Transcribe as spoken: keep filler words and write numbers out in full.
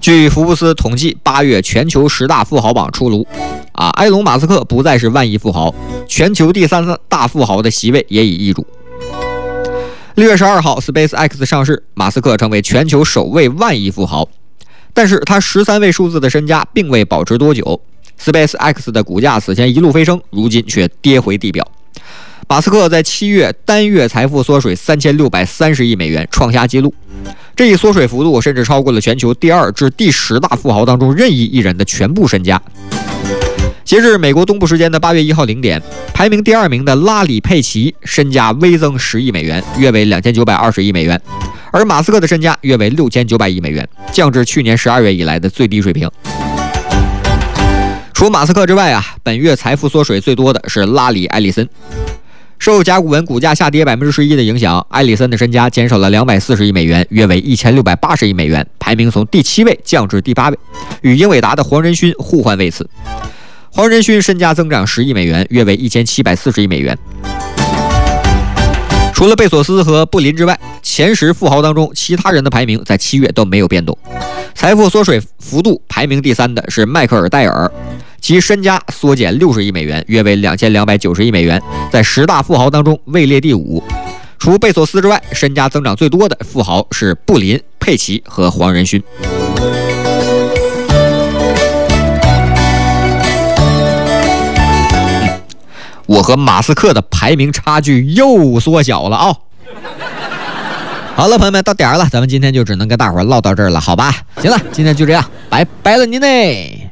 据福布斯统计，八月全球十大富豪榜出炉，啊，埃隆·马斯克不再是万亿富豪，全球第三大富豪的席位也已易主。六月十二号 ，SpaceX 上市，马斯克成为全球首位万亿富豪，但是他十三位数字的身家并未保持多久。SpaceX 的股价此前一路飞升，如今却跌回地表。马斯克在七月单月财富缩水三千六百三十亿美元，创下纪录。这一缩水幅度甚至超过了全球第二至第十大富豪当中任意一人的全部身家。截至美国东部时间的八月一号零点，排名第二名的拉里·佩奇身家微增十亿美元，约为两千九百二十亿美元，而马斯克的身家约为六千九百亿美元，降至去年十二月以来的最低水平。除马斯克之外啊，本月财富缩水最多的是拉里·埃里森。受甲骨文股价下跌 百分之十一 的影响，埃里森的身家减少了两百四十亿美元，约为一千六百八十亿美元，排名从第七位降至第八位，与英伟达的黄仁勋互换位次。黄仁勋身家增长十亿美元，约为一千七百四十亿美元。除了贝索斯和布林之外，前十富豪当中，其他人的排名在七月都没有变动。财富缩水幅度排名第三的是迈克尔·戴尔，其身家缩减六十亿美元，约为两千两百九十亿美元，在十大富豪当中位列第五。除贝索斯之外，身家增长最多的富豪是布林、佩奇和黄仁勋。我和马斯克的排名差距又缩小了啊、哦！好了，朋友们，到点儿了，咱们今天就只能跟大伙儿唠到这儿了，好吧？行了，今天就这样，拜拜了您嘞。